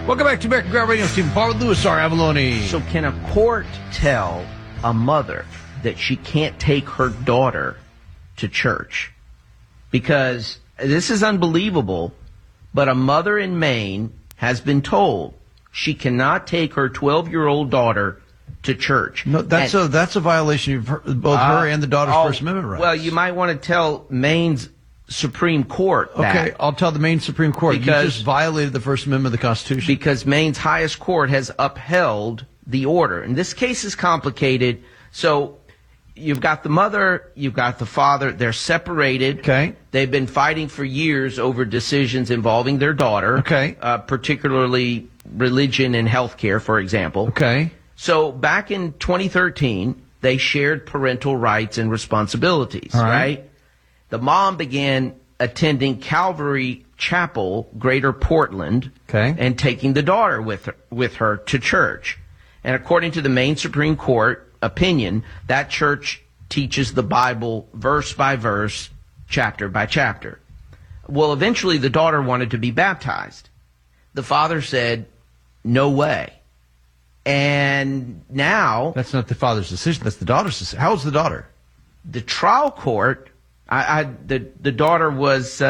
Welcome back to American Ground Radio. Stephen Parr with Louis R. Avalone. So can a court tell a mother that she can't take her daughter to church? Because this is unbelievable, but a mother in Maine has been told she cannot take her 12-year-old daughter to church. No, that's a violation of both her and the daughter's First Amendment rights. Well, you might want to tell Maine's Supreme Court that. Okay, I'll tell the Maine Supreme Court. You just violated the First Amendment of the Constitution. Because Maine's highest court has upheld the order. And this case is complicated. So you've got the mother, you've got the father. They're separated. Okay. They've been fighting for years over decisions involving their daughter. Okay. Particularly religion and health care, for example. Okay. So back in 2013, they shared parental rights and responsibilities, right? The mom began attending Calvary Chapel, Greater Portland, and taking the daughter with her to church. And according to the Maine Supreme Court opinion, that church teaches the Bible verse by verse, chapter by chapter. Well, eventually the daughter wanted to be baptized. The father said, no way. And now... That's not the father's decision. That's the daughter's decision. How old's the daughter? The trial court... the daughter was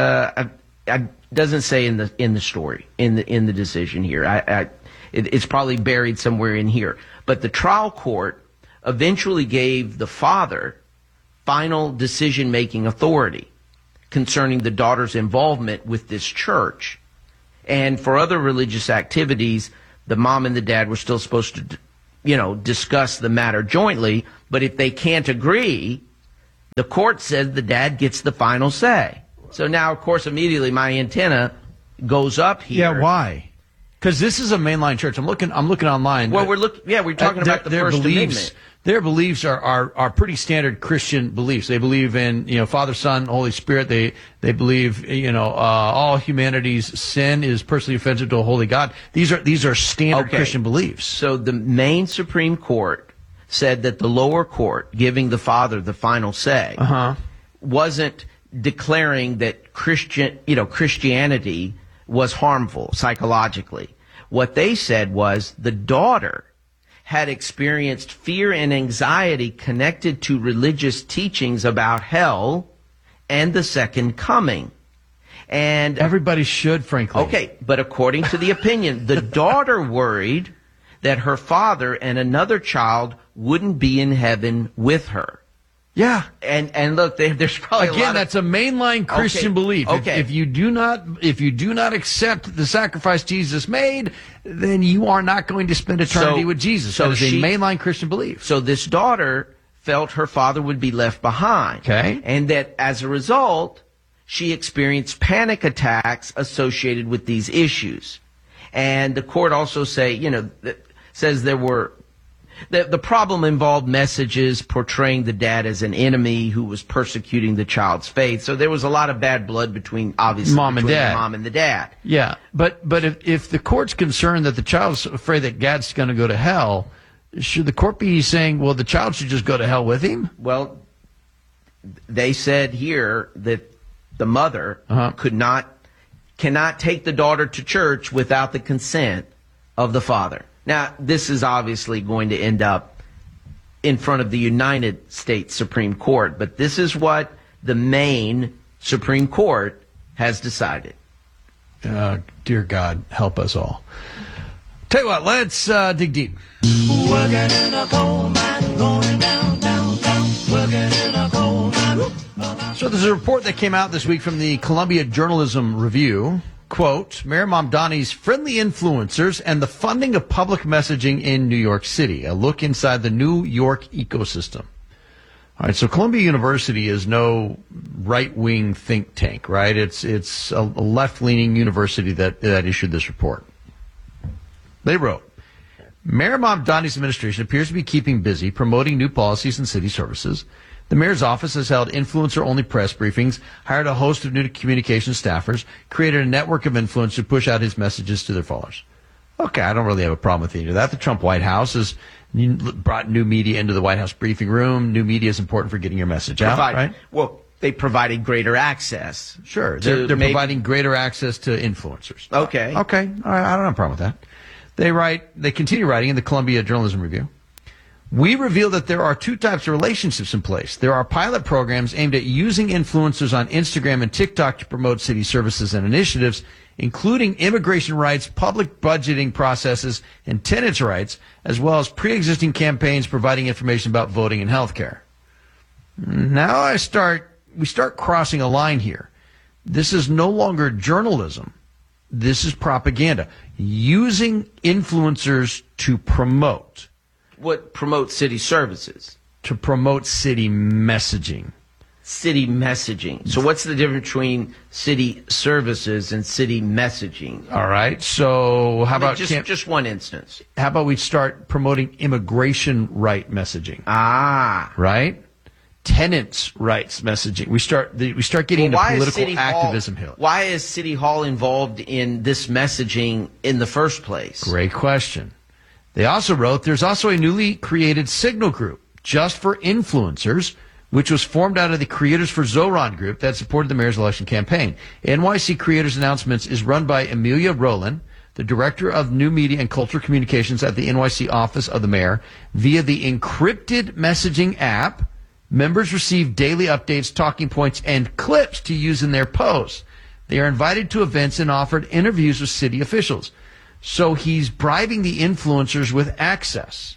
doesn't say in the story in the decision here. It's probably buried somewhere in here. But the trial court eventually gave the father final decision-making authority concerning the daughter's involvement with this church. And for other religious activities, the mom and the dad were still supposed to, discuss the matter jointly. But if they can't agree, the court said the dad gets the final say. So now, of course, immediately my antenna goes up here. Yeah, why? Because this is a mainline church. I'm looking online. Well, we're talking about the First Amendment. Their beliefs are pretty standard Christian beliefs. They believe in, Father, Son, Holy Spirit. They believe, all humanity's sin is personally offensive to a holy God. These are standard Christian beliefs. So the Maine Supreme Court said that the lower court, giving the father the final say, wasn't declaring that Christianity was harmful psychologically. What they said was the daughter had experienced fear and anxiety connected to religious teachings about hell and the second coming. And everybody should, frankly. Okay, but according to the opinion, the daughter worried that her father and another child wouldn't be in heaven with her. Yeah. And look, there's probably again, that's a mainline Christian belief. Okay. If you do not accept the sacrifice Jesus made, then you are not going to spend eternity with Jesus. So that is a mainline Christian belief. So this daughter felt her father would be left behind. Okay. And that as a result, she experienced panic attacks associated with these issues. And the court also says there were the problem involved messages portraying the dad as an enemy who was persecuting the child's faith. So there was a lot of bad blood between the mom and the dad. Yeah, but if the court's concerned that the child's afraid that dad's going to go to hell, should the court be saying, well, the child should just go to hell with him? Well, they said here that the mother cannot take the daughter to church without the consent of the father. Now, this is obviously going to end up in front of the United States Supreme Court, but this is what the Maine Supreme Court has decided. Dear God, help us all. Tell you what, let's dig deep. Working in a coal mine, going down, down, down, working in a coal mine. So there's a report that came out this week from the Columbia Journalism Review. Quote, Mayor Mamdani's friendly influencers and the funding of public messaging in New York City. A look inside the New York ecosystem. All right, so Columbia University is no right-wing think tank, right? It's a left-leaning university that issued this report. They wrote, Mayor Mamdani's administration appears to be keeping busy promoting new policies and city services. The mayor's office has held influencer-only press briefings, hired a host of new communications staffers, created a network of influencers to push out his messages to their followers. Okay, I don't really have a problem with any of that. The Trump White House has brought new media into the White House briefing room. New media is important for getting your message out, right? Well, They provided greater access. Sure. to They're maybe- providing greater access to influencers. Okay. Okay. All right. I don't have a problem with that. They continue writing in the Columbia Journalism Review. We reveal that there are two types of relationships in place. There are pilot programs aimed at using influencers on Instagram and TikTok to promote city services and initiatives, including immigration rights, public budgeting processes, and tenants' rights, as well as pre-existing campaigns providing information about voting and healthcare. Now we start crossing a line here. This is no longer journalism. This is propaganda. Using influencers to promote. What promotes city services? To promote city messaging. City messaging. So what's the difference between city services and city messaging? All right. So how about just one instance? how about we start promoting immigration right messaging? Ah. Right? Tenants' rights messaging. We start getting into why is political City Hall- activism here. Why is City Hall involved in this messaging in the first place? Great question. They also wrote there's also a newly created signal group just for influencers, which was formed out of the Creators for Zoran group that supported the mayor's election campaign. NYC Creators Announcements is run by Amelia Rowland, the director of new media and cultural communications at the NYC office of the mayor. Via the encrypted messaging app, members receive daily updates, talking points, and clips to use in their posts. They are invited to events and offered interviews with city officials. So he's bribing the influencers with access.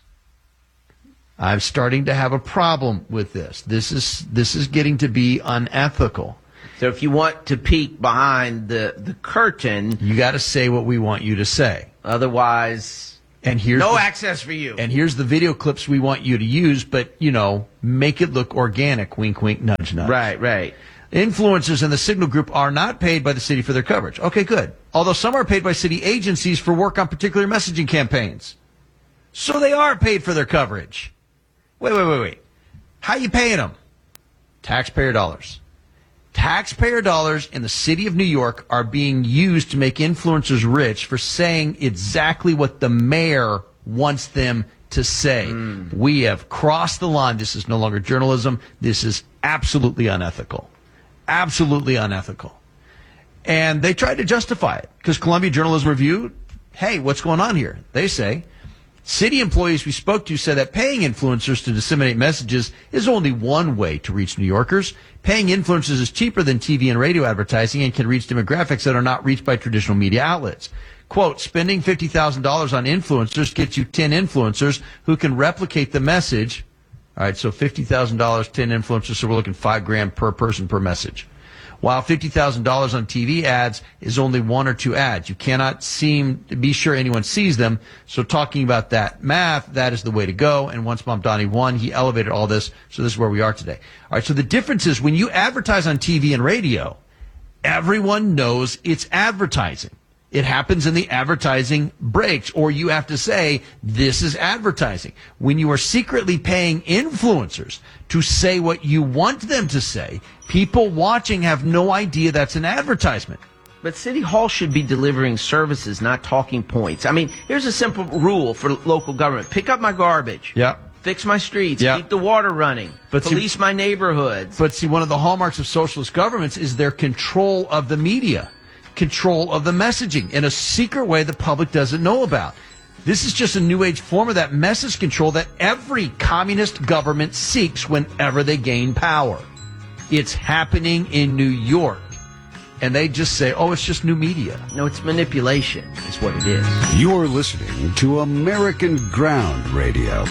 I'm starting to have a problem with this. This is getting to be unethical. So if you want to peek behind the curtain, You got to say what we want you to say. otherwise, And here's no the- access for you. And here's the video clips we want you to use, but, make it look organic. Wink, wink, nudge, nudge. Right. Influencers in the Signal Group are not paid by the city for their coverage. Okay, good. Although some are paid by city agencies for work on particular messaging campaigns. So they are paid for their coverage. Wait. How you paying them? Taxpayer dollars. Taxpayer dollars in the city of New York are being used to make influencers rich for saying exactly what the mayor wants them to say. We have crossed the line. This is no longer journalism. This is absolutely unethical. Absolutely unethical. And they tried to justify it because Columbia Journalism Review, hey, what's going on here? They say, city employees we spoke to said that paying influencers to disseminate messages is only one way to reach New Yorkers. Paying influencers is cheaper than TV and radio advertising and can reach demographics that are not reached by traditional media outlets. Quote, spending $50,000 on influencers gets you 10 influencers who can replicate the message. All right, so $50,000, 10 influencers, so we're looking $5,000 per person per message. While $50,000 on TV ads is only one or two ads. You cannot be sure anyone sees them. So talking about that math, that is the way to go. And once Mamdani won, he elevated all this. So this is where we are today. All right, so the difference is when you advertise on TV and radio, everyone knows it's advertising. It happens in the advertising breaks, or you have to say, this is advertising. When you are secretly paying influencers to say what you want them to say, people watching have no idea that's an advertisement. But City Hall should be delivering services, not talking points. I mean, here's a simple rule for local government. Pick up my garbage. Yeah. Fix my streets. Yeah. Keep the water running. But police my neighborhoods. But see, one of the hallmarks of socialist governments is their control of the media. Control of the messaging in a secret way the public doesn't know about. This is just a new age form of that message control that every communist government seeks whenever they gain power. It's happening in New York. And they just say, oh, it's just new media. No, it's manipulation is what it is. You're listening to American Ground Radio.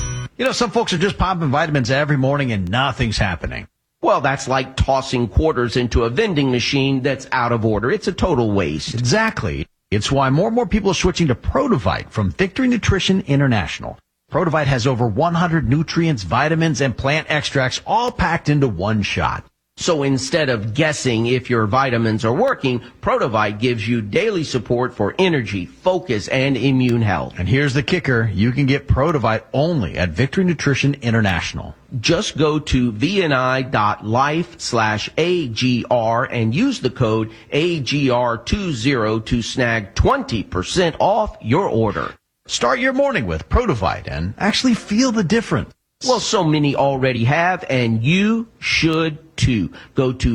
Some folks are just popping vitamins every morning and nothing's happening. Well, that's like tossing quarters into a vending machine that's out of order. It's a total waste. Exactly. It's why more and more people are switching to Protovite from Victory Nutrition International. Protovite has over 100 nutrients, vitamins, and plant extracts all packed into one shot. So instead of guessing if your vitamins are working, Protovite gives you daily support for energy, focus, and immune health. And here's the kicker. You can get Protovite only at Victory Nutrition International. Just go to vni.life/AGR and use the code AGR20 to snag 20% off your order. Start your morning with Protovite and actually feel the difference. Well, so many already have, and you should too. Go to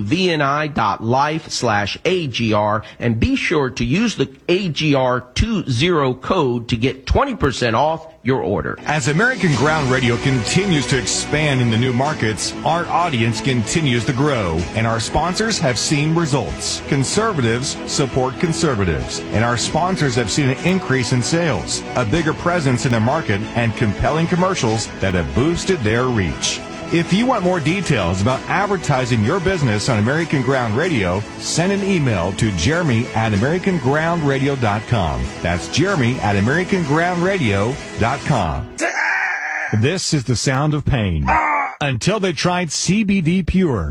vni.life/AGR and be sure to use the AGR20 code to get 20% off your order. As American Ground Radio continues to expand into new markets, our audience continues to grow, and our sponsors have seen results. Conservatives support conservatives, and our sponsors have seen an increase in sales, a bigger presence in the market, and compelling commercials that have boosted their reach. If you want more details about advertising your business on American Ground Radio, send an email to jeremy@americangroundradio.com. That's jeremy@americangroundradio.com. This is the sound of pain. Until they tried CBD Pure.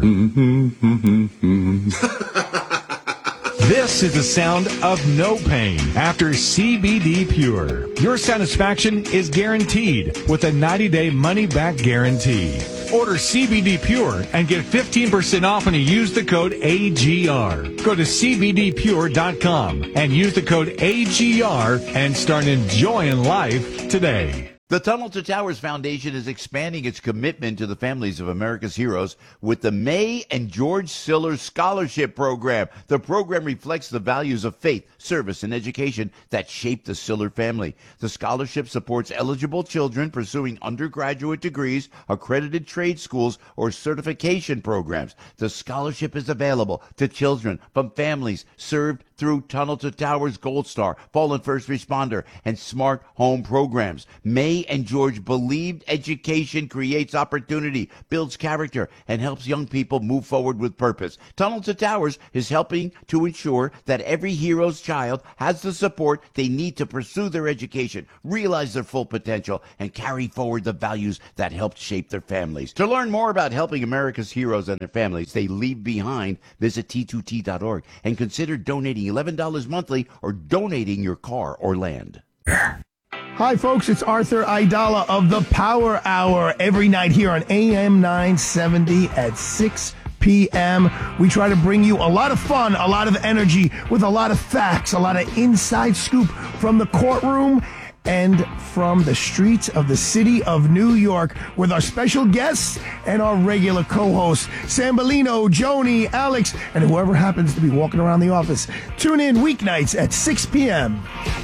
This is the sound of no pain after CBD Pure. Your satisfaction is guaranteed with a 90-day money-back guarantee. Order CBD Pure and get 15% off when you use the code AGR. Go to CBDPure.com and use the code AGR and start enjoying life today. The Tunnel to Towers Foundation is expanding its commitment to the families of America's heroes with the May and George Siller Scholarship Program. The program reflects the values of faith, service, and education that shaped the Siller family. The scholarship supports eligible children pursuing undergraduate degrees, accredited trade schools, or certification programs. The scholarship is available to children from families served through Tunnel to Towers Gold Star, Fallen First Responder, and Smart Home programs. May and George believed education creates opportunity, builds character, and helps young people move forward with purpose. Tunnel to Towers is helping to ensure that every hero's child has the support they need to pursue their education, realize their full potential, and carry forward the values that helped shape their families. To learn more about helping America's heroes and their families they leave behind, visit T2T.org and consider donating $11 monthly or donating your car or land. Hi, folks. It's Arthur Aidala of the Power Hour every night here on AM 970 at 6 p.m. We try to bring you a lot of fun, a lot of energy with a lot of facts, a lot of inside scoop from the courtroom and from the streets of the city of New York with our special guests and our regular co-hosts, Sam Bellino, Joni, Alex, and whoever happens to be walking around the office. Tune in weeknights at 6 p.m.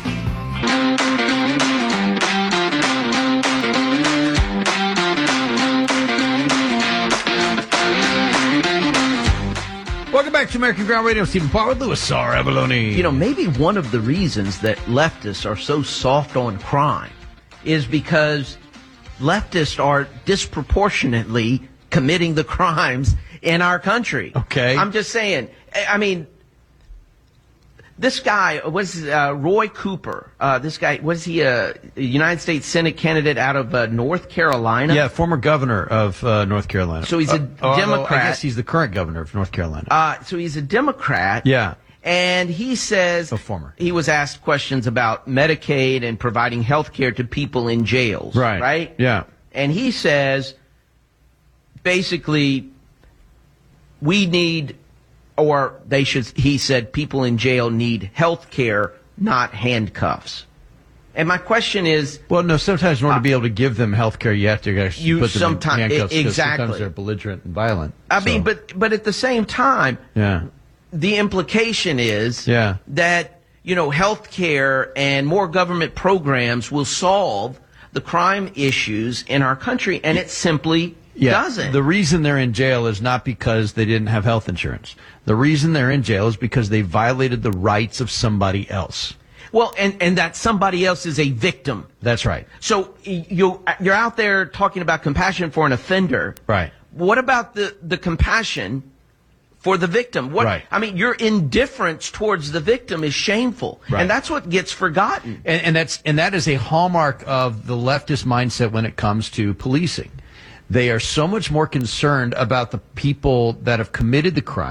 Welcome back to American Ground Radio. Stephen Parr with Louis R. Abalone. You know, maybe one of the reasons that leftists are so soft on crime is because leftists are disproportionately committing the crimes in our country. Okay. I'm just saying, I mean, this guy was Roy Cooper. This guy, was he a United States Senate candidate out of North Carolina? Yeah, former governor of North Carolina. So he's a Democrat. I guess he's the current governor of North Carolina. So he's a Democrat. Yeah. And he says former. He was asked questions about Medicaid and providing health care to people in jails. Right. Right? Yeah. And he says, basically, we need, or they should, he said, people in jail need health care, not handcuffs. And my question is... Well, no, sometimes in order to be able to give them health care, you have to actually put them in handcuffs. Exactly. Sometimes they're belligerent and violent. I mean, but at the same time, yeah, the implication is that, you know, health care and more government programs will solve the crime issues in our country, and it simply doesn't. The reason they're in jail is not because they didn't have health insurance. The reason they're in jail is because they violated the rights of somebody else. Well, and that somebody else is a victim. That's right. So you're out there talking about compassion for an offender. Right. What about the compassion for the victim? Right. I mean, your indifference towards the victim is shameful. Right. And that's what gets forgotten. And that is a hallmark of the leftist mindset when it comes to policing. They are so much more concerned about the people that have committed the crimes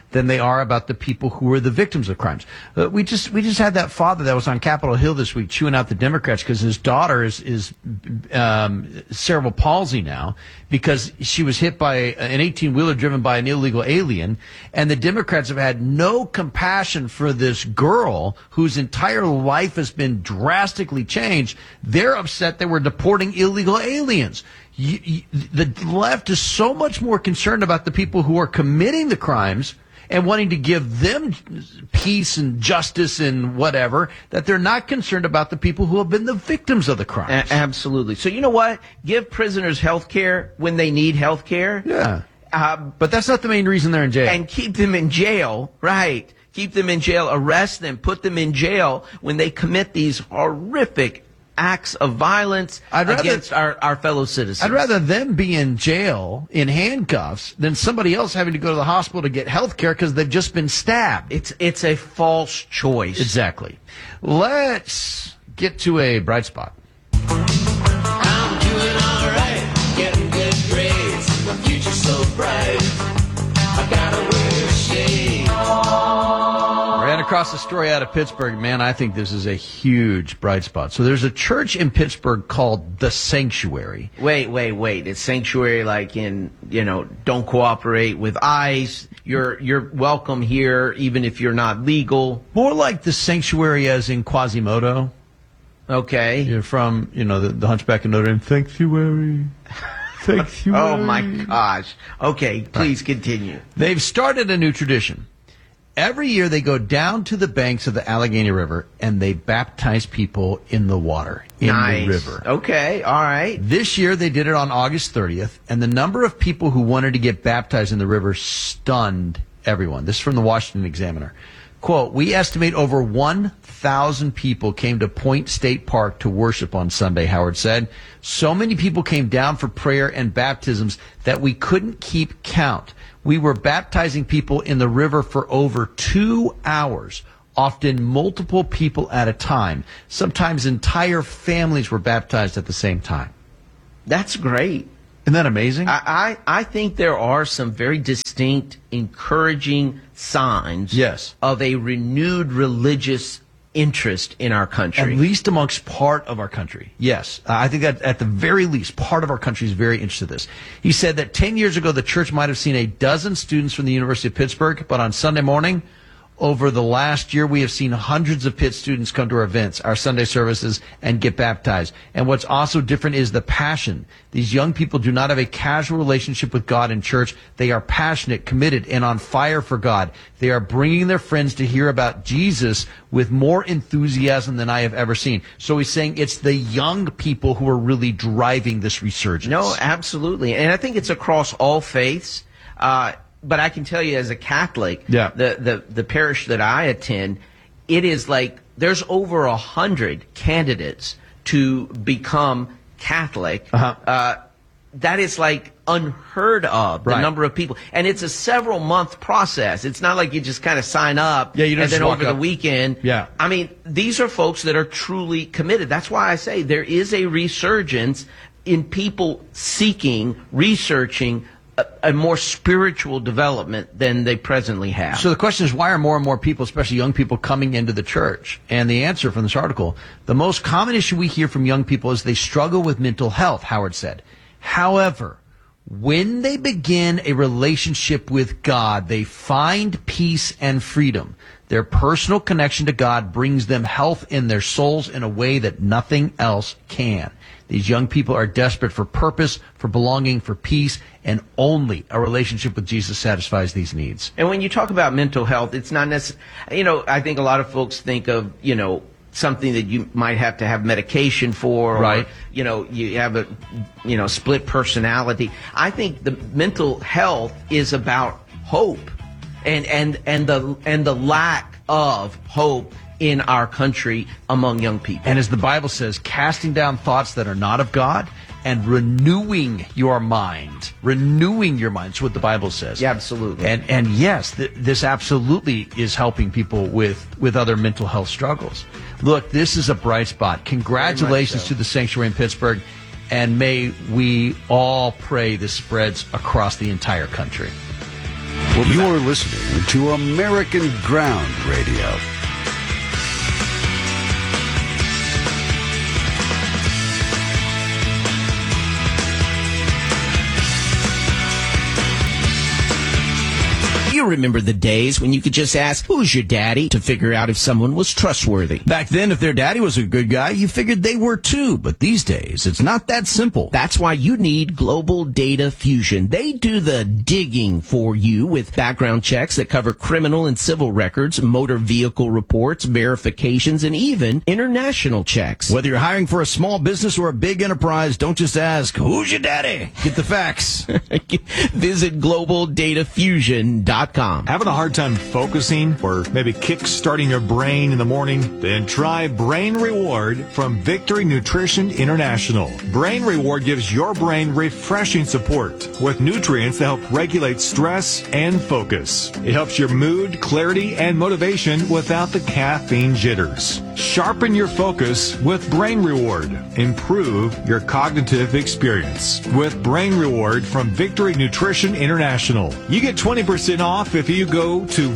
than they are about the people who are the victims of crimes. We just had that father that was on Capitol Hill this week chewing out the Democrats because his daughter is cerebral palsy now because she was hit by an 18-wheeler driven by an illegal alien, and the Democrats have had no compassion for this girl whose entire life has been drastically changed. They're upset that we're deporting illegal aliens. The left is so much more concerned about the people who are committing the crimes and wanting to give them peace and justice and whatever, that they're not concerned about the people who have been the victims of the crimes. Absolutely. So you know what? Give prisoners health care when they need health care. Yeah. But that's not the main reason they're in jail. And keep them in jail, right. Keep them in jail, arrest them, put them in jail when they commit these horrific acts of violence against our fellow citizens. I'd rather them be in jail in handcuffs than somebody else having to go to the hospital to get health care because they've just been stabbed. It's a false choice. Exactly. Let's get to a bright spot. I'm doing all right, getting good grades. My future's so bright. I gotta wear shades. Ran across a story out of Pittsburgh. Man, I think this is a huge bright spot. So there's a church in Pittsburgh called The Sanctuary. Wait. It's sanctuary like in, don't cooperate with ICE. You're welcome here even if you're not legal. More like The Sanctuary as in Quasimodo. Okay. You're from, the Hunchback of Notre Dame. Sanctuary. Sanctuary. Oh, my gosh. Okay, please continue. They've started a new tradition. Every year they go down to the banks of the Allegheny River and they baptize people in the water, in the river. Okay, all right. This year they did it on August 30th, and the number of people who wanted to get baptized in the river stunned everyone. This is from the Washington Examiner. Quote, we estimate over 1,000 people came to Point State Park to worship on Sunday, Howard said. So many people came down for prayer and baptisms that we couldn't keep count. We were baptizing people in the river for over 2 hours, often multiple people at a time. Sometimes entire families were baptized at the same time. That's great. Isn't that amazing? I think there are some very distinct, encouraging signs of a renewed religious interest in our country. At least amongst part of our country. Yes. I think that at the very least, part of our country is very interested in this. He said that 10 years ago, the church might have seen a dozen students from the University of Pittsburgh, but on Sunday morning, over the last year, we have seen hundreds of Pitt students come to our events, our Sunday services, and get baptized. And what's also different is the passion. These young people do not have a casual relationship with God in church. They are passionate, committed, and on fire for God. They are bringing their friends to hear about Jesus with more enthusiasm than I have ever seen. So he's saying it's the young people who are really driving this resurgence. No, absolutely. And I think it's across all faiths. But I can tell you as a Catholic, the parish that I attend, it is like there's over 100 candidates to become Catholic. That is like unheard of, the number of people. And it's a several month process. It's not like you just kind of sign up and then over the weekend. Yeah. I mean, these are folks that are truly committed. That's why I say there is a resurgence in people seeking, researching a more spiritual development than they presently have. So the question is, why are more and more people, especially young people, coming into the church? And the answer from this article, the most common issue we hear from young people is they struggle with mental health, Howard said. However, when they begin a relationship with God, they find peace and freedom. Their personal connection to God brings them health in their souls in a way that nothing else can. These young people are desperate for purpose, for belonging, for peace, and only a relationship with Jesus satisfies these needs. And when you talk about mental health, it's not necessarily, I think a lot of folks think of, something that you might have to have medication for, right? Or, you have a, split personality. I think the mental health is about hope and the lack of hope in our country among young people. And as the Bible says, casting down thoughts that are not of God and renewing your mind. Renewing your mind. That's what the Bible says. Yeah, absolutely. And yes, this absolutely is helping people with other mental health struggles. Look, this is a bright spot. Congratulations to the Sanctuary in Pittsburgh, and may we all pray this spreads across the entire country. You're listening to American Ground Radio. You remember the days when you could just ask, "Who's your daddy?" to figure out if someone was trustworthy. Back then, if their daddy was a good guy, you figured they were too. But these days, it's not that simple. That's why you need Global Data Fusion. They do the digging for you with background checks that cover criminal and civil records, motor vehicle reports, verifications, and even international checks. Whether you're hiring for a small business or a big enterprise, don't just ask, "Who's your daddy?" Get the facts. Visit GlobalDataFusion.com. Having a hard time focusing or maybe kick-starting your brain in the morning? Then try Brain Reward from Victory Nutrition International. Brain Reward gives your brain refreshing support with nutrients that help regulate stress and focus. It helps your mood, clarity, and motivation without the caffeine jitters. Sharpen your focus with Brain Reward. Improve your cognitive experience with Brain Reward from Victory Nutrition International. You get 20% off if you go to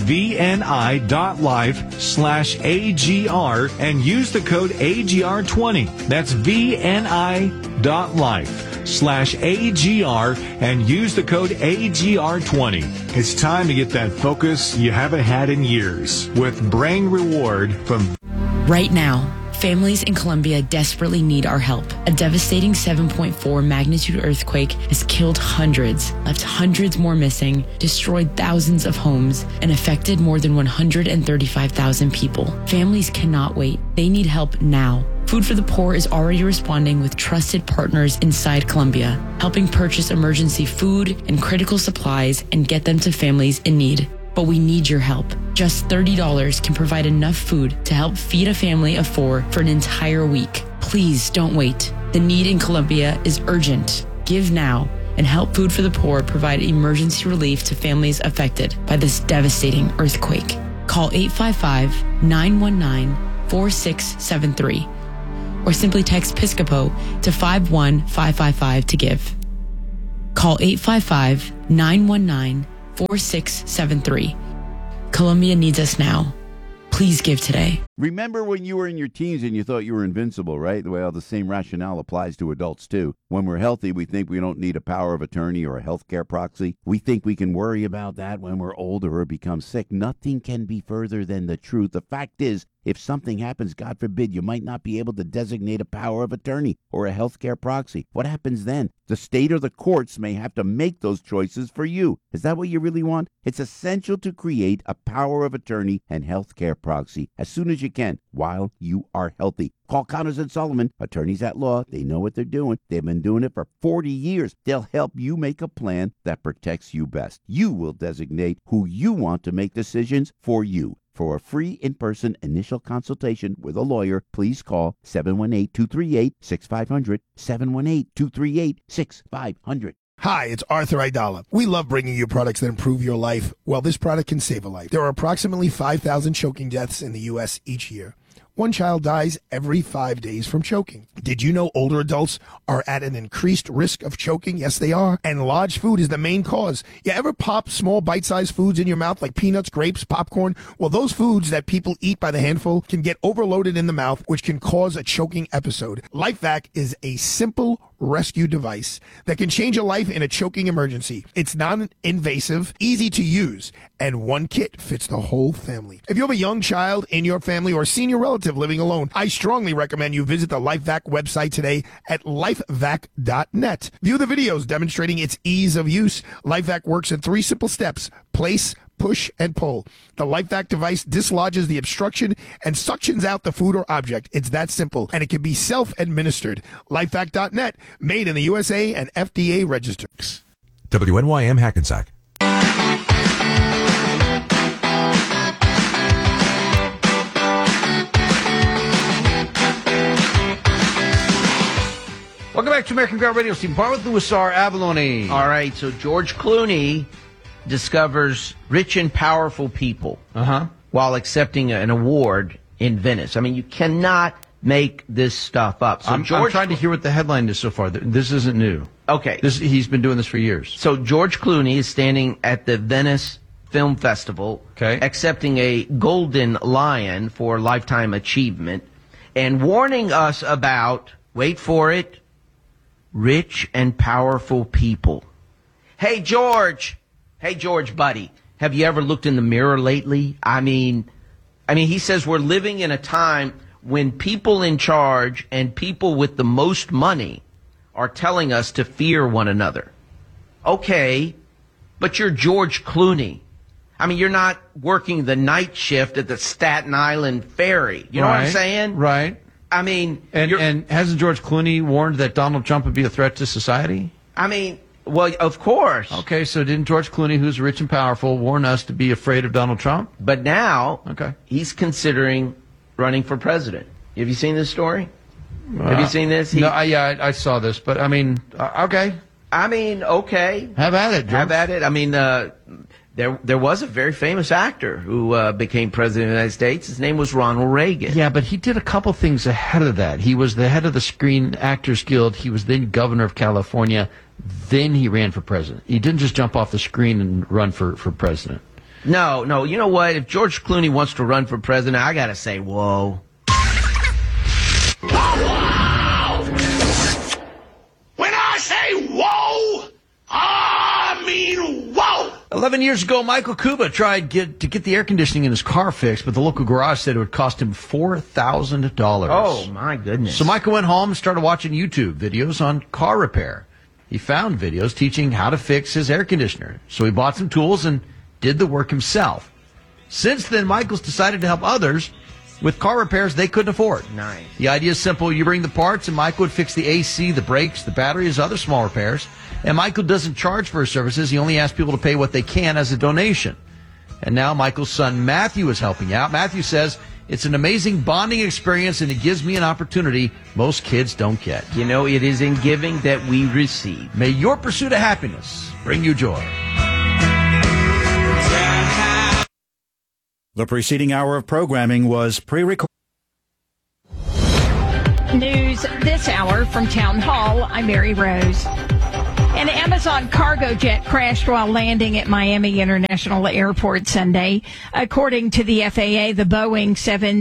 vni.life/AGR and use the code AGR20. That's vni.life/AGR and use the code AGR20. It's time to get that focus you haven't had in years with Brain Reward from Right now, families in Colombia desperately need our help. A devastating 7.4 magnitude earthquake has killed hundreds, left hundreds more missing, destroyed thousands of homes, and affected more than 135,000 people. Families cannot wait. They need help now. Food for the Poor is already responding with trusted partners inside Colombia, helping purchase emergency food and critical supplies and get them to families in need. But we need your help. Just $30 can provide enough food to help feed a family of 4 for an entire week. Please don't wait. The need in Colombia is urgent. Give now and help Food for the Poor provide emergency relief to families affected by this devastating earthquake. Call 855-919-4673 or simply text Piscopo to 51555 to give. Call 855-919-4673. Colombia needs us now. Please give today. Remember when you were in your teens and you thought you were invincible, right? Well, the same rationale applies to adults, too. When we're healthy, we think we don't need a power of attorney or a healthcare proxy. We think we can worry about that when we're older or become sick. Nothing can be further than the truth. The fact is, if something happens, God forbid, you might not be able to designate a power of attorney or a healthcare proxy. What happens then? The state or the courts may have to make those choices for you. Is that what you really want? It's essential to create a power of attorney and healthcare proxy as soon as you can while you are healthy. Call Connors and Sullivan, attorneys at law. They know what they're doing. They've been doing it for 40 years. They'll help you make a plan that protects you best. You will designate who you want to make decisions for you. For a free in-person initial consultation with a lawyer, please call 718-238-6500, 718-238-6500. Hi, it's Arthur Aidala. We love bringing you products that improve your life. Well, this product can save a life. There are approximately 5,000 choking deaths in the U.S. each year. One child dies every 5 days from choking. Did you know older adults are at an increased risk of choking? Yes, they are. And large food is the main cause. You ever pop small bite-sized foods in your mouth like peanuts, grapes, popcorn? Well, those foods that people eat by the handful can get overloaded in the mouth, which can cause a choking episode. LifeVac is a simple rescue device that can change a life in a choking emergency. It's non-invasive, easy to use, and one kit fits the whole family. If you have a young child in your family or a senior relative living alone, I strongly recommend you visit the LifeVac website today at lifevac.net. View the videos demonstrating its ease of use. LifeVac works in 3 simple steps: place, push, and pull. The LifeVac device dislodges the obstruction and suctions out the food or object. It's that simple, and it can be self-administered. LifeVac.net, made in the USA and FDA registered. WNYM Hackensack. Welcome back to American Ground Radio. Steve Parr with Louis R. Abalone. All right, so George Clooney discovers rich and powerful people while accepting an award in Venice. I mean, you cannot make this stuff up. So I'm trying to hear what the headline is so far. This isn't new. Okay. He's been doing this for years. So George Clooney is standing at the Venice Film Festival, accepting a Golden Lion for Lifetime Achievement, and warning us about, wait for it, rich and powerful people. Hey, George, buddy, have you ever looked in the mirror lately? I mean, he says we're living in a time when people in charge and people with the most money are telling us to fear one another. Okay, but you're George Clooney. I mean, you're not working the night shift at the Staten Island ferry. You know what I'm saying? Right. I mean, and hasn't George Clooney warned that Donald Trump would be a threat to society? I mean, well, of course. Okay, so didn't George Clooney, who's rich and powerful, warn us to be afraid of Donald Trump? But now, he's considering running for president. Have you seen this story? Have you seen this? I saw this, but I mean, okay. I mean, okay. Have at it, George. Have at it. I mean, there was a very famous actor who became president of the United States. His name was Ronald Reagan. Yeah, but he did a couple things ahead of that. He was the head of the Screen Actors Guild. He was then governor of California. Then he ran for president. He didn't just jump off the screen and run for president. No. You know what? If George Clooney wants to run for president, I got to say, whoa. When I say whoa, I mean whoa. 11 years ago, Michael Kuba tried to get the air conditioning in his car fixed, but the local garage said it would cost him $4,000. Oh, my goodness. So Michael went home and started watching YouTube videos on car repair. He found videos teaching how to fix his air conditioner. So he bought some tools and did the work himself. Since then, Michael's decided to help others with car repairs they couldn't afford. Nice. The idea is simple. You bring the parts, and Michael would fix the AC, the brakes, the batteries, other small repairs. And Michael doesn't charge for his services. He only asks people to pay what they can as a donation. And now Michael's son, Matthew, is helping out. Matthew says, it's an amazing bonding experience, and it gives me an opportunity most kids don't get. You know, it is in giving that we receive. May your pursuit of happiness bring you joy. The preceding hour of programming was pre-recorded. News this hour from Town Hall. I'm Mary Rose. An Amazon cargo jet crashed while landing at Miami International Airport Sunday. According to the FAA, the Boeing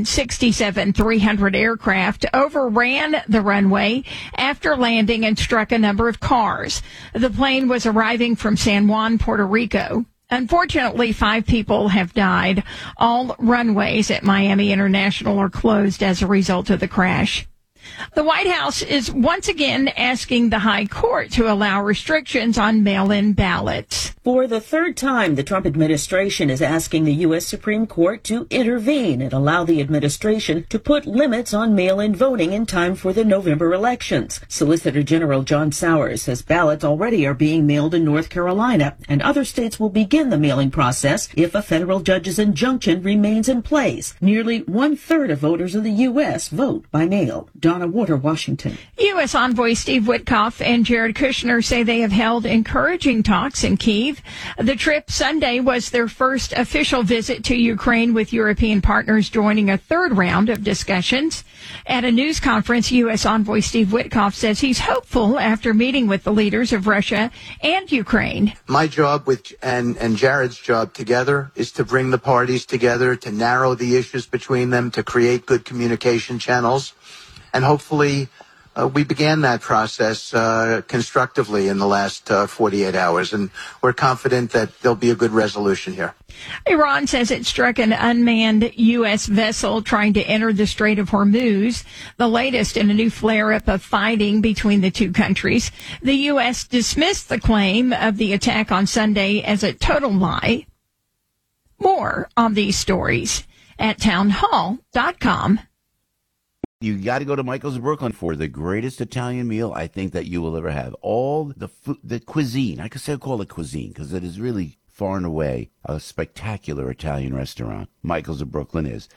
767-300 aircraft overran the runway after landing and struck a number of cars. The plane was arriving from San Juan, Puerto Rico. Unfortunately, 5 people have died. All runways at Miami International are closed as a result of the crash. The White House is once again asking the High Court to allow restrictions on mail-in ballots. For the third time, the Trump administration is asking the U.S. Supreme Court to intervene and allow the administration to put limits on mail-in voting in time for the November elections. Solicitor General John Sowers says ballots already are being mailed in North Carolina, and other states will begin the mailing process if a federal judge's injunction remains in place. Nearly 1/3 of voters in the U.S. vote by mail. Donna Water, Washington. U.S. Envoy Steve Witkoff and Jared Kushner say they have held encouraging talks in Kyiv. The trip Sunday was their first official visit to Ukraine, with European partners joining a third round of discussions. At a news conference, U.S. Envoy Steve Witkoff says he's hopeful after meeting with the leaders of Russia and Ukraine. My job and Jared's job together is to bring the parties together, to narrow the issues between them, to create good communication channels. And hopefully we began that process constructively in the last 48 hours, and we're confident that there'll be a good resolution here. Iran says it struck an unmanned U.S. vessel trying to enter the Strait of Hormuz, the latest in a new flare-up of fighting between the two countries. The U.S. dismissed the claim of the attack on Sunday as a total lie. More on these stories at townhall.com. You got to go to Michael's of Brooklyn for the greatest Italian meal I think that you will ever have. All the food, the cuisine, I could say call it cuisine because it is really far and away a spectacular Italian restaurant. Michael's of Brooklyn is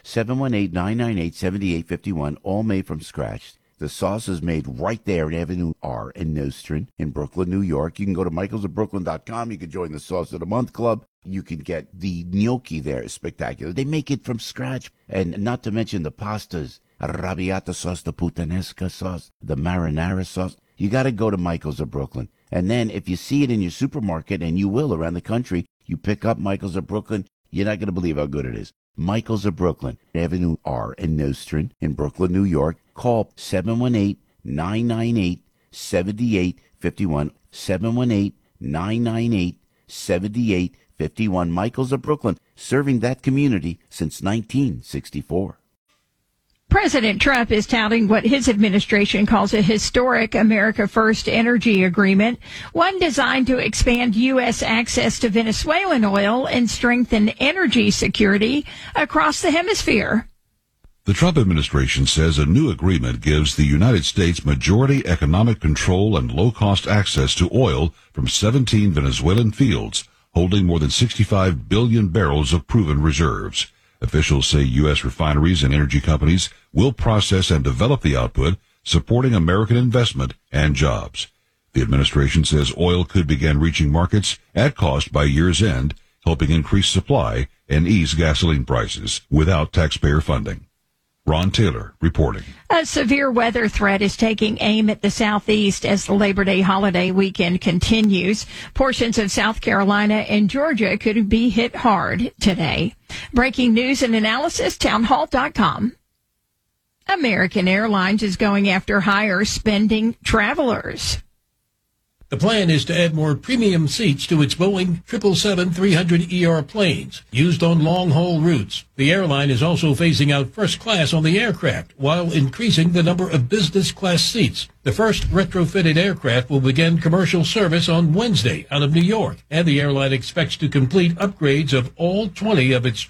718-998-7851, all made from scratch. The sauce is made right there in Avenue R in Nostrand in Brooklyn, New York. You can go to michaelsofbrooklyn.com. You can join the Sauce of the Month Club. You can get the gnocchi there. It's spectacular. They make it from scratch. And not to mention the pastas. Arrabbiata sauce, the puttanesca sauce, the marinara sauce. You got to go to Michael's of Brooklyn. And then if you see it in your supermarket, and you will around the country, You pick up Michael's of Brooklyn, you're not going to believe how good it is. Michael's of Brooklyn, Avenue R in Nostrand in Brooklyn, New York. Call 718-998-7851. 718-998-7851. Michael's of Brooklyn, serving that community since 1964. President Trump is touting what his administration calls a historic America First energy agreement, one designed to expand U.S. access to Venezuelan oil and strengthen energy security across the hemisphere. The Trump administration says a new agreement gives the United States majority economic control and low-cost access to oil from 17 Venezuelan fields, holding more than 65 billion barrels of proven reserves. Officials say U.S. refineries and energy companies will process and develop the output, supporting American investment and jobs. The administration says oil could begin reaching markets at cost by year's end, helping increase supply and ease gasoline prices without taxpayer funding. Ron Taylor reporting. A severe weather threat is taking aim at the southeast as the Labor Day holiday weekend continues. Portions of South Carolina and Georgia could be hit hard today. Breaking news and analysis, townhall.com. American Airlines is going after higher spending travelers. The plan is to add more premium seats to its Boeing 777-300ER planes used on long-haul routes. The airline is also phasing out first class on the aircraft while increasing the number of business class seats. The first retrofitted aircraft will begin commercial service on Wednesday out of New York, and the airline expects to complete upgrades of all 20 of its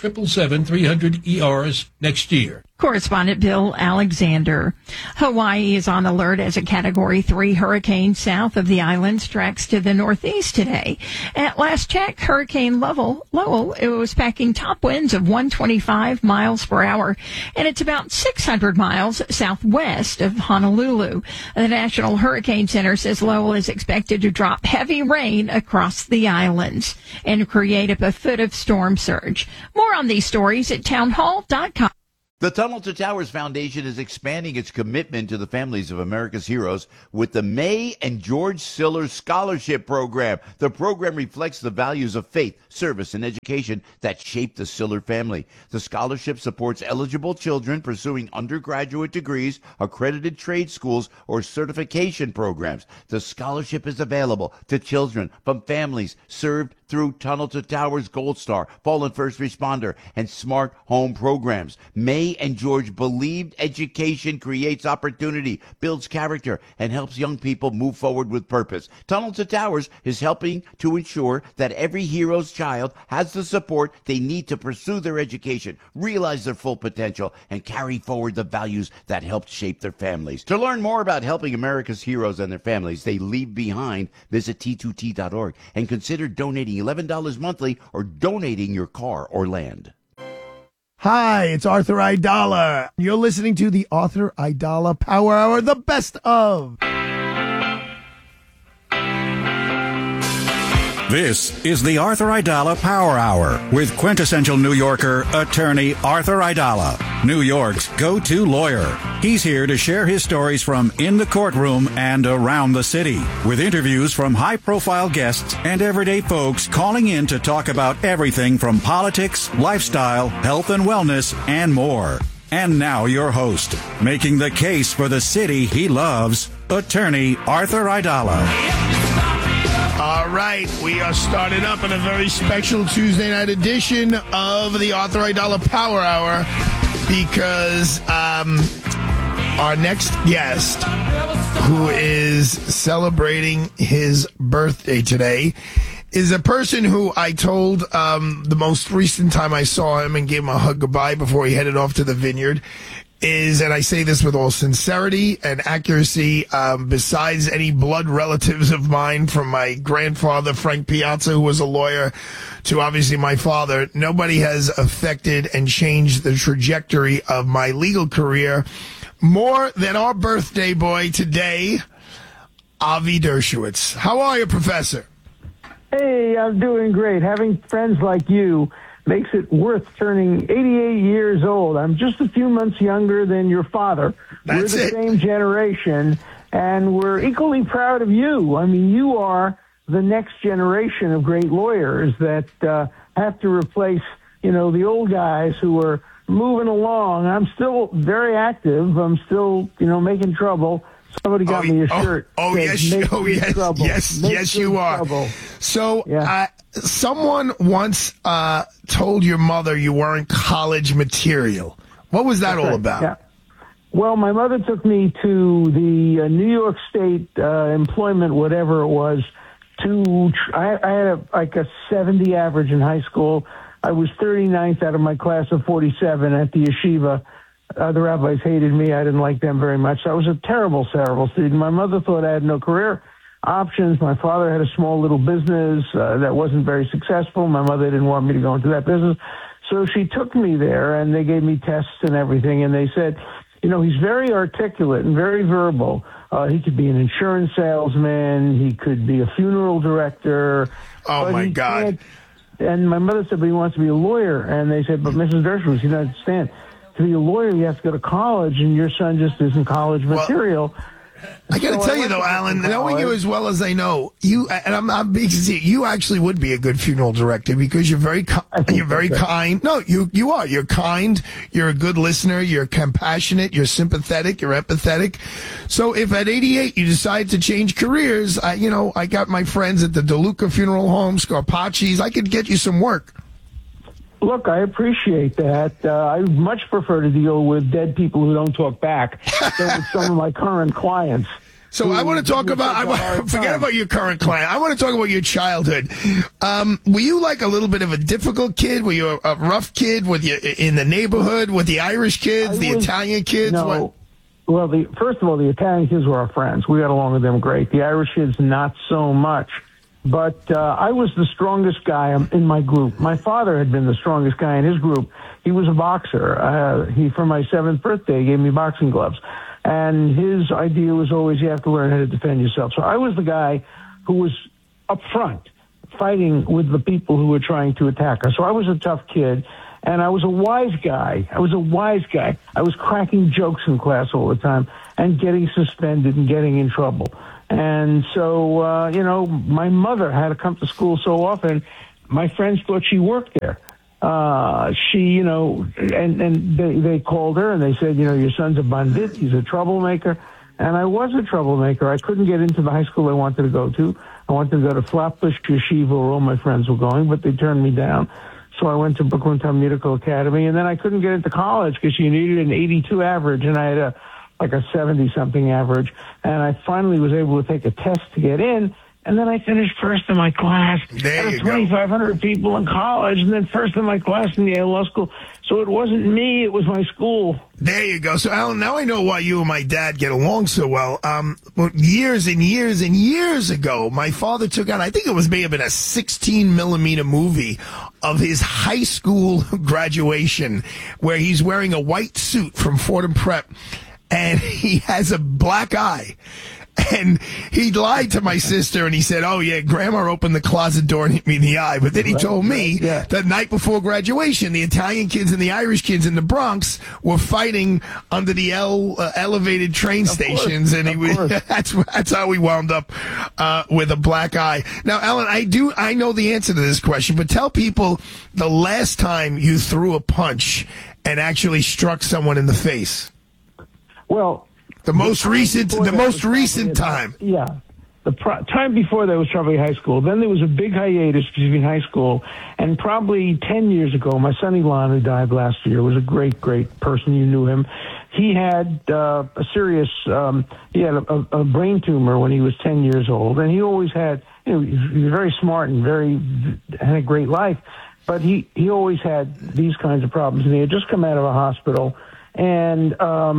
777-300ERs next year. Correspondent Bill Alexander. Hawaii is on alert as a Category 3 hurricane south of the islands tracks to the northeast today. At last check, Hurricane Lowell, it was packing top winds of 125 miles per hour, and it's about 600 miles southwest of Honolulu. The National Hurricane Center says Lowell is expected to drop heavy rain across the islands and create up a foot of storm surge. More on these stories at townhall.com. The Tunnel to Towers Foundation is expanding its commitment to the families of America's heroes with the May and George Siller Scholarship Program. The program reflects the values of faith, service, and education that shaped the Siller family. The scholarship supports eligible children pursuing undergraduate degrees, accredited trade schools, or certification programs. The scholarship is available to children from families served through Tunnel to Towers Gold Star, Fallen First Responder, and Smart Home programs. May and George believed education creates opportunity, builds character, and helps young people move forward with purpose. Tunnel to Towers is helping to ensure that every hero's child has the support they need to pursue their education, realize their full potential, and carry forward the values that helped shape their families. To learn more about helping America's heroes and their families they leave behind, visit T2T.org and consider donating $11 monthly or donating your car or land. Hi, it's Arthur Aidala. You're listening to the Arthur Aidala Power Hour, the best of. This is the Arthur Aidala Power Hour with quintessential New Yorker, attorney Arthur Aidala, New York's go-to lawyer. He's here to share his stories from in the courtroom and around the city, with interviews from high-profile guests and everyday folks calling in to talk about everything from politics, lifestyle, health and wellness, and more. And now your host, making the case for the city he loves, attorney Arthur Aidala. All right, we are starting up in a very special Tuesday night edition of the Arthur Aidala Power Hour because our next guest, who is celebrating his birthday today, is a person who I told the most recent time I saw him and gave him a hug goodbye before he headed off to the vineyard, and I say this with all sincerity and accuracy, besides any blood relatives of mine, from my grandfather, Frank Piazza, who was a lawyer, to obviously my father, nobody has affected and changed the trajectory of my legal career more than our birthday boy today, Avi Dershowitz. How are you, Professor? Hey, I'm doing great. Having friends like you makes it worth turning 88 years old. I'm just a few months younger than your father. We're the same generation, and we're equally proud of you. I mean, you are the next generation of great lawyers that have to replace, the old guys who are moving along. I'm still very active. I'm still, making trouble. Somebody got me a shirt. Yes, you are. Trouble. So, someone once told your mother you weren't college material. What was that all about? Yeah. Well, my mother took me to the New York State employment, whatever it was. I had a 70 average in high school. I was 39th out of my class of 47 at the yeshiva. The rabbis hated me. I didn't like them very much. I was a terrible student. My mother thought I had no career options. My father had a small little business that wasn't very successful. My mother didn't want me to go into that business. So she took me there, and they gave me tests and everything, and they said, he's very articulate and very verbal. He could be an insurance salesman. He could be a funeral director. Oh, my God. And my mother said, but he wants to be a lawyer. And they said, but Mrs. Dershowitz, you don't understand. To be a lawyer, you have to go to college, and your son just isn't college material. I got to tell you, though, Alan, knowing you as well as I know, you actually would be a good funeral director because you're very kind. No, you are. You're kind. You're a good listener. You're compassionate. You're sympathetic. You're empathetic. So if at 88 you decide to change careers, I got my friends at the DeLuca Funeral Home, Scarpacci's. I could get you some work. Look, I appreciate that. I much prefer to deal with dead people who don't talk back than with some of my current clients. So I want to talk about, forget about your current client. I want to talk about your childhood. Were you like a little bit of a difficult kid? Were you a rough kid? Were you in the neighborhood with the Irish kids, the Italian kids? No. Well, first of all, the Italian kids were our friends. We got along with them great. The Irish kids, not so much. But I was the strongest guy in my group. My father had been the strongest guy in his group. He was a boxer. He, for my 7th birthday, gave me boxing gloves. And his idea was always you have to learn how to defend yourself. So I was the guy who was up front fighting with the people who were trying to attack us. So I was a tough kid, and I was a wise guy. I was cracking jokes in class all the time and getting suspended and getting in trouble. And so, my mother had to come to school so often, my friends thought she worked there. They called her and they said, your son's a bandit, he's a troublemaker. And I was a troublemaker. I couldn't get into the high school I wanted to go to. I wanted to go to Flatbush Yeshiva where all my friends were going, but they turned me down. So I went to Brooklyn Talmudical Academy, and then I couldn't get into college because you needed an 82 average, and I had a 70-something average, and I finally was able to take a test to get in, and then I finished first in my class. There you go. 2,500 people in college, and then first in my class in the Yale Law School. So it wasn't me, it was my school. There you go. So, Alan, now I know why you and my dad get along so well. Years and years and years ago, my father took out, I think it may have been a 16-millimeter movie of his high school graduation where he's wearing a white suit from Fordham Prep. And he has a black eye. And he lied to my sister, and he said, oh, yeah, Grandma opened the closet door and hit me in the eye. But then he told me the night before graduation, the Italian kids and the Irish kids in the Bronx were fighting under the elevated train stations. And that's how we wound up with a black eye. Now, Alan, I know the answer to this question, but tell people the last time you threw a punch and actually struck someone in the face. Well, the most recent time. Yeah. The time before that was probably high school. Then there was a big hiatus between high school, and probably 10 years ago, my son Elon, who died last year, was a great, great person. You knew him. He had a serious, he had a brain tumor when he was 10 years old, and he always had, he was very smart and had a great life, but he always had these kinds of problems, and he had just come out of a hospital. And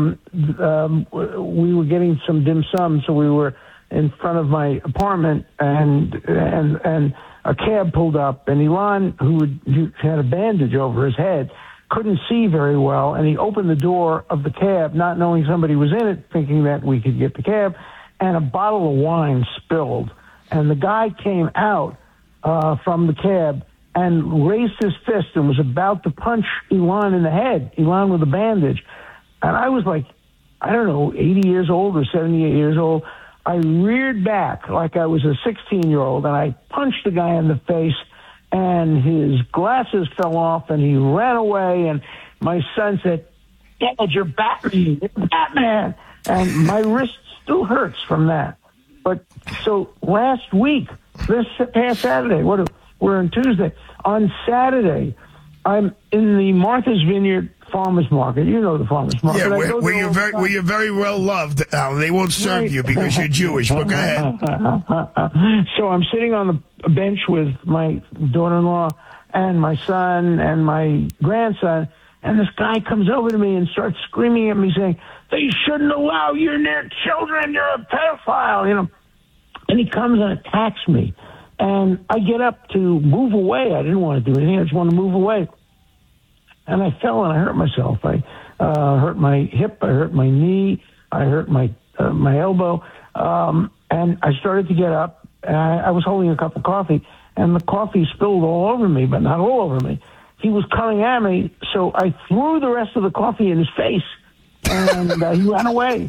we were getting some dim sum, so we were in front of my apartment, and a cab pulled up, and Elon, who had a bandage over his head, couldn't see very well, and he opened the door of the cab, not knowing somebody was in it, thinking that we could get the cab, and a bottle of wine spilled, and the guy came out from the cab and raised his fist and was about to punch Elon in the head, Elon with a bandage. And I was like, I don't know, 80 years old or 78 years old. I reared back like I was a 16-year-old, and I punched the guy in the face, and his glasses fell off, and he ran away, and my son said, "Dad, you're Batman, you're Batman." And my wrist still hurts from that. But so last week, this past Saturday, we're on Tuesday. On Saturday, I'm in the Martha's Vineyard Farmers Market. You know the Farmers Market. Yeah, where you're very well loved, Alan. They won't serve you because you're Jewish, but go ahead. So I'm sitting on the bench with my daughter-in-law and my son and my grandson, and this guy comes over to me and starts screaming at me saying, "They shouldn't allow you near children. You're a pedophile," you know. And he comes and attacks me. And I get up to move away. I didn't want to do anything. I just wanted to move away. And I fell and I hurt myself. I hurt my hip. I hurt my knee. I hurt my elbow. And I started to get up. And I was holding a cup of coffee. And the coffee spilled all over me, but not all over me. He was coming at me. So I threw the rest of the coffee in his face. And he ran away.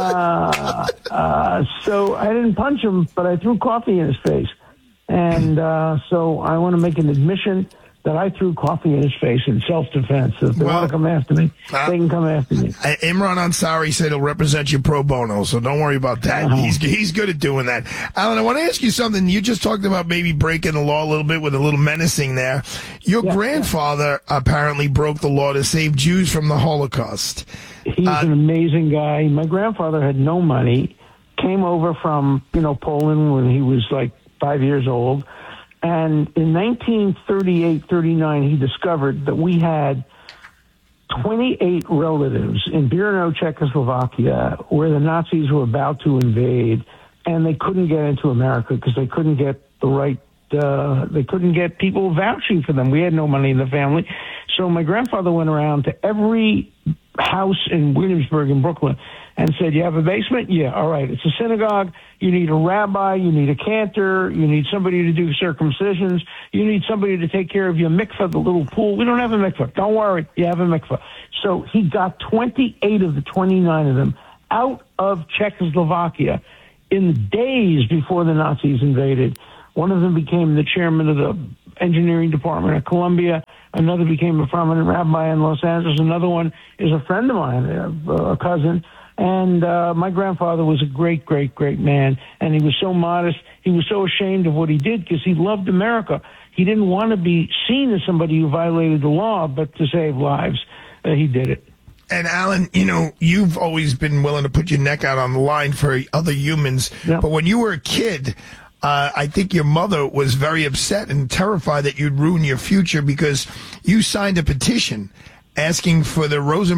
So I didn't punch him, but I threw coffee in his face. And so I want to make an admission that I threw coffee in his face in self-defense. If they want to come after me, they can come after me. Imran Ansari said he'll represent you pro bono, so don't worry about that. He's good at doing that. Alan, I want to ask you something. You just talked about maybe breaking the law a little bit with a little menacing there. Your grandfather apparently broke the law to save Jews from the Holocaust. He's an amazing guy. My grandfather had no money, came over from, Poland when he was like 5 years old. And in 1938-39, he discovered that we had 28 relatives in Brno, Czechoslovakia, where the Nazis were about to invade, and they couldn't get into America because they couldn't get they couldn't get people vouching for them. We had no money in the family. So my grandfather went around to every house in Williamsburg in Brooklyn and said, "You have a basement? Yeah, all right. It's a synagogue. You need a rabbi. You need a cantor. You need somebody to do circumcisions. You need somebody to take care of your mikveh, the little pool. We don't have a mikveh. Don't worry. You have a mikveh." So he got 28 of the 29 of them out of Czechoslovakia in the days before the Nazis invaded. One of them became the chairman of the engineering department at Columbia. Another became a prominent rabbi in Los Angeles. Another one is a friend of mine, a cousin. And my grandfather was a great, great, great man. And he was so modest. He was so ashamed of what he did because he loved America. He didn't want to be seen as somebody who violated the law, but to save lives, he did it. And Alan, you've always been willing to put your neck out on the line for other humans. Yep. But when you were a kid, I think your mother was very upset and terrified that you'd ruin your future because you signed a petition asking for the Rosenberg